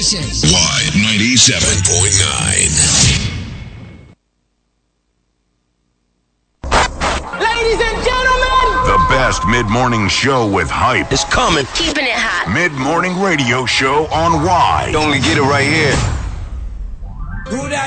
station. Y97.9. Ladies and gentlemen, the best mid-morning show with hype is coming. Keeping it hot. Mid-morning radio show on Y. You only get it right here. who that?